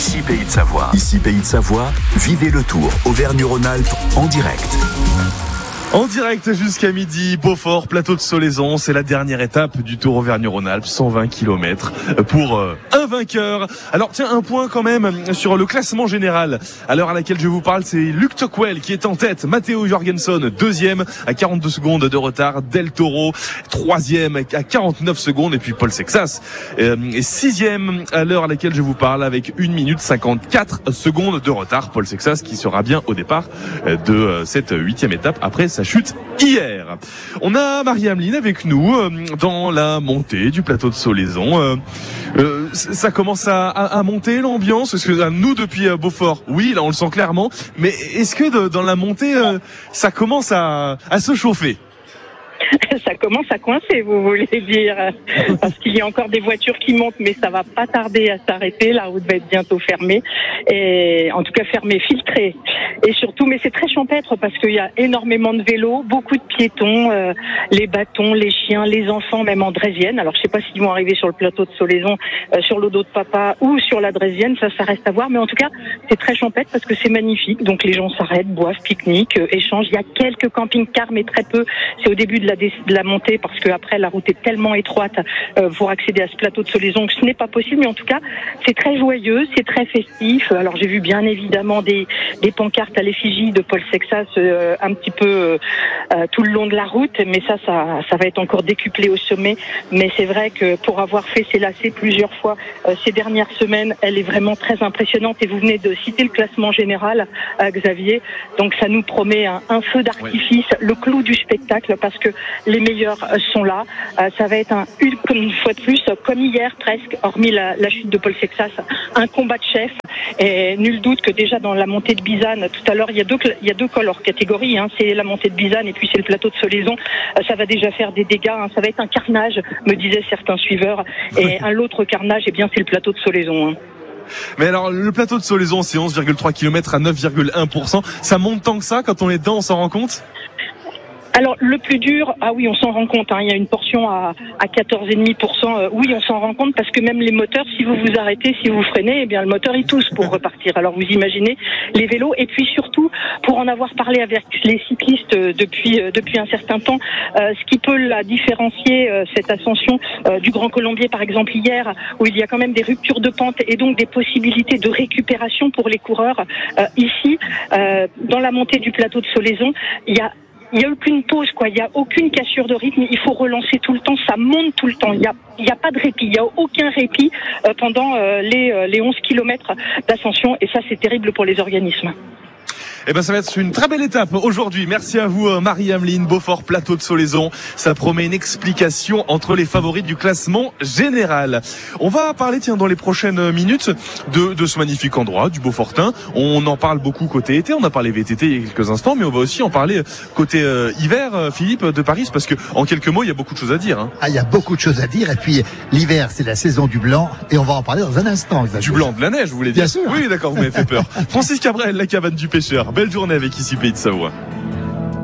Ici Pays de Savoie. Ici Pays de Savoie, vivez le Tour Auvergne-Rhône-Alpes en direct. En direct jusqu'à midi, Beaufort, plateau de Solaizon, c'est la dernière étape du Tour Auvergne-Rhône-Alpes, 120 km pour un vainqueur. Alors tiens, un point quand même sur le classement général. À l'heure à laquelle je vous parle, c'est Luc Tocquel qui est en tête, Matteo Jorgensen deuxième à 42 secondes de retard, Del Toro troisième à 49 secondes et puis Paul Sexas est sixième à l'heure à laquelle je vous parle avec 1 minute 54 secondes de retard. Paul Sexas qui sera bien au départ de cette 8e étape après sa chute hier. On a Marie-Ameline avec nous dans la montée du plateau de Solaizon. Ça commence à monter l'ambiance, parce que nous depuis Beaufort, oui, là on le sent clairement, mais est-ce que dans la montée ça commence à se chauffer? Ça commence à coincer, vous voulez dire, parce qu'il y a encore des voitures qui montent, mais ça va pas tarder à s'arrêter. La route va être bientôt fermée, et en tout cas fermée, filtrée, et surtout, mais c'est très champêtre parce qu'il y a énormément de vélos, beaucoup de piétons, les bâtons, les chiens, les enfants, même en draisienne. Alors je sais pas s'ils vont arriver sur le plateau de Solaizon, sur le dos de papa ou sur la draisienne, ça reste à voir, mais en tout cas c'est très champêtre parce que c'est magnifique. Donc les gens s'arrêtent, boivent, pique-niquent, échangent. Il y a quelques camping-cars, mais très peu. C'est au début de la montée, parce que après la route est tellement étroite pour accéder à ce plateau de Solaizon que ce n'est pas possible, mais en tout cas c'est très joyeux, c'est très festif. Alors j'ai vu bien évidemment des pancartes à l'effigie de Paul Sexas un petit peu tout le long de la route, mais ça va être encore décuplé au sommet. Mais c'est vrai que pour avoir fait ces lacets plusieurs fois ces dernières semaines, elle est vraiment très impressionnante, et vous venez de citer le classement général, Xavier, donc ça nous promet un feu d'artifice, le clou du spectacle, parce que les meilleurs sont là. Ça va être une fois de plus, comme hier presque, hormis la chute de Paul Sexas, un combat de chef. Et nul doute que déjà dans la montée de Bizane, tout à l'heure, il y a deux cols hors catégorie, c'est la montée de Bizane et puis c'est le plateau de Solaizon. Ça va déjà faire des dégâts, ça va être un carnage, me disaient certains suiveurs. Et l'autre carnage, c'est le plateau de Solaizon. Mais alors, le plateau de Solaizon, c'est 11,3 km à 9,1%. Ça monte tant que ça, quand on est dedans, on s'en rend compte? Alors le plus dur, oui, on s'en rend compte, il y a une portion à 14,5%, oui, on s'en rend compte, parce que même les moteurs, si vous vous arrêtez, si vous freinez, le moteur il tousse pour repartir. Alors vous imaginez les vélos, et puis surtout, pour en avoir parlé avec les cyclistes depuis un certain temps, ce qui peut la différencier, cette ascension du Grand Colombier par exemple hier, où il y a quand même des ruptures de pente et donc des possibilités de récupération pour les coureurs, ici, dans la montée du plateau de Solaizon, il y a aucune pause, il y a aucune cassure de rythme, il faut relancer tout le temps, ça monte tout le temps, il y a pas de répit, il y a aucun répit pendant les 11 km d'ascension, et ça c'est terrible pour les organismes. Ça va être une très belle étape aujourd'hui. Merci à vous, Marie-Ameline. Beaufort, plateau de Solaizon. Ça promet une explication entre les favoris du classement général. On va parler, dans les prochaines minutes de ce magnifique endroit, du Beaufortin. On en parle beaucoup côté été. On a parlé VTT il y a quelques instants, mais on va aussi en parler côté hiver, Philippe, de Paris, parce que en quelques mots, il y a beaucoup de choses à dire. Il y a beaucoup de choses à dire. Et puis, l'hiver, c'est la saison du blanc. Et on va en parler dans un instant. Du blanc, de la neige, vous voulez dire? Bien sûr. Oui, d'accord, vous m'avez fait peur. Francis Cabrel, la cabane du pêcheur. Belle journée avec Ici Pays de Savoie.